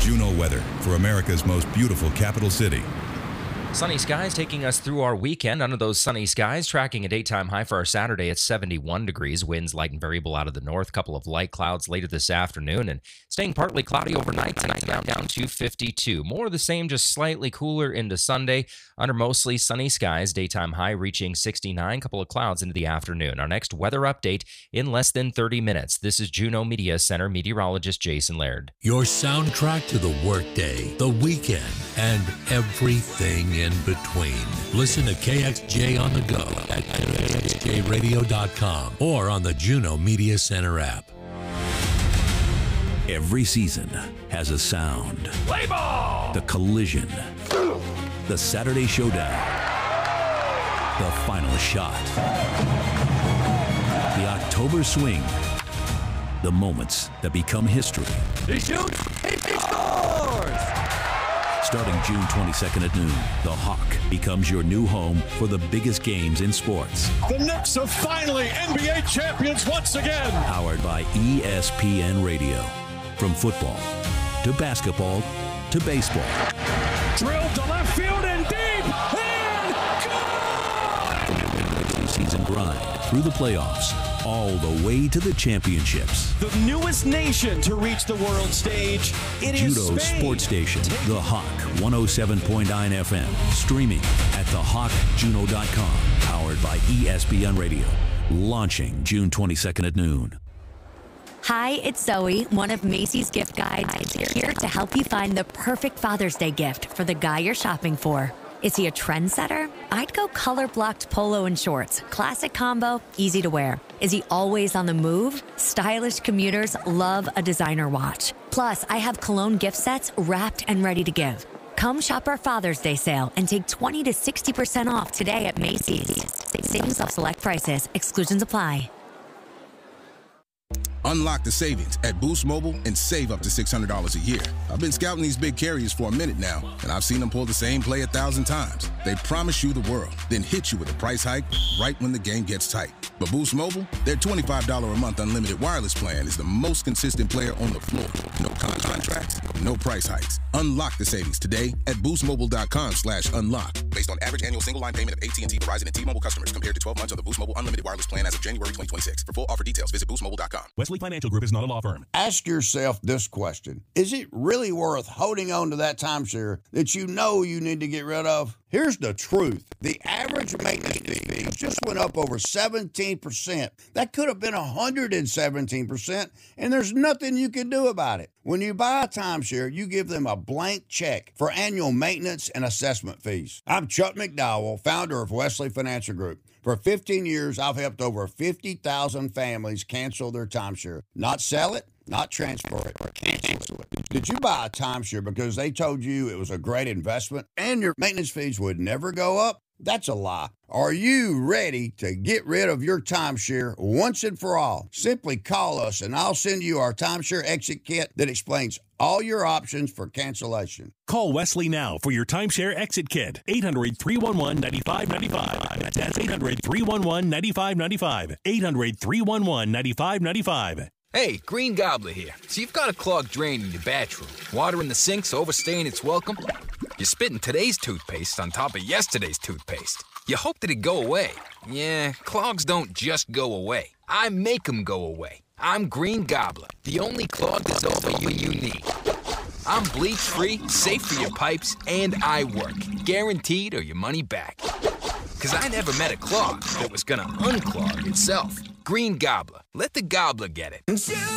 Juno weather for America's most beautiful capital city. Sunny skies taking us through our weekend. Under those sunny skies, tracking a daytime high for our Saturday at 71 degrees. Winds light and variable out of the north. Couple of light clouds later this afternoon, and staying partly cloudy overnight. Tonight down to 52. More of the same, just slightly cooler into Sunday. Under mostly sunny skies, daytime high reaching 69. Couple of clouds into the afternoon. Our next weather update in less than 30 minutes. This is Juneau Media Center meteorologist Jason Laird. Your soundtrack to the workday, the weekend, and everything in between. Listen to KXJ on the go at KXJRadio.com or on the Juneau Media Center app. Every season has a sound. Play ball! The collision. The Saturday showdown. The final shot. The October swing. The moments that become history. He shoots. He scores! Starting June 22nd at noon, the Hawk becomes your new home for the biggest games in sports. The Knicks are finally NBA champions once again. Powered by ESPN Radio. From football to basketball to baseball. Drilled to left field and deep. And good! From your regular season grind through the playoffs, all the way to the championships. The newest nation to reach the world stage. It is Juneau's Spain. sports station, The Hawk, 107.9 FM. Streaming at thehawkjuneau.com. Powered by ESPN Radio. Launching June 22nd at noon. Hi, it's Zoe, one of Macy's gift guides, here to help you find the perfect Father's Day gift for the guy you're shopping for. Is he a trendsetter? I'd go color-blocked polo and shorts. Classic combo, easy to wear. Is he always on the move? Stylish commuters love a designer watch. Plus, I have cologne gift sets wrapped and ready to give. Come shop our Father's Day sale and take 20 to 60% off today at Macy's. Savings off select prices. Exclusions apply. Unlock the savings at Boost Mobile and save up to $600 a year. I've been scouting these big carriers for a minute now, and I've seen them pull the same play 1,000 times. They promise you the world, then hit you with a price hike right when the game gets tight. But Boost Mobile, their $25 a month unlimited wireless plan is the most consistent player on the floor. No contracts, no price hikes. Unlock the savings today at boostmobile.com/unlock. Based on average annual single line payment of AT&T, Verizon, and T-Mobile customers compared to 12 months on the Boost Mobile unlimited wireless plan as of January 2026. For full offer details, visit boostmobile.com. Wesley Financial Group is not a law firm. Ask yourself this question. Is it really worth holding on to that timeshare that you know you need to get rid of? Here's the truth. The average maintenance fees just went up over 17%. That could have been 117%, and there's nothing you can do about it. When you buy a timeshare, you give them a blank check for annual maintenance and assessment fees. I'm Chuck McDowell, founder of Wesley Financial Group. For 15 years, I've helped over 50,000 families cancel their timeshare. Not sell it, not transfer it, or cancel it. Did you buy a timeshare because they told you it was a great investment and your maintenance fees would never go up? That's a lie. Are you ready to get rid of your timeshare once and for all? Simply call us and I'll send you our timeshare exit kit that explains all your options for cancellation. Call Wesley now for your timeshare exit kit. 800-311-9595. That's 800-311-9595. 800-311-9595. Hey, Green Gobbler here. So you've got a clogged drain in your bathroom. Water in the sink's overstaying its welcome. You're spitting today's toothpaste on top of yesterday's toothpaste. You hope that it'd go away. Yeah, clogs don't just go away. I make them go away. I'm Green Gobbler, the only clog dissolver you need. I'm bleach-free, safe for your pipes, and I work. Guaranteed or your money back. Because I never met a clog that was gonna unclog itself. Green Gobbler. Let the gobbler get it.